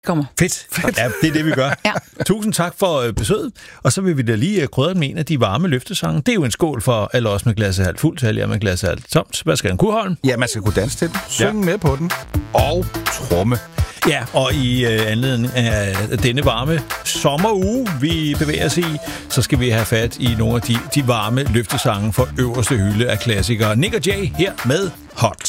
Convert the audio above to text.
Kommer. Fedt. Ja, det er det, vi gør. Ja. Tusind tak for besøget. Og så vil vi da lige krydre med en af de varme løftesange. Det er jo en skål for alle os med glasset halvt fuldt, alle jer med glasset halvt tomt. Sebastian Kuholm. Ja, man skal kunne danse til den, synge med på den og tromme. Ja, og i anledning af denne varme sommeruge, vi bevæger os i, så skal vi have fat i nogle af de varme løftesange for øverste hylde af klassikere. Nick og Jay her med Hot.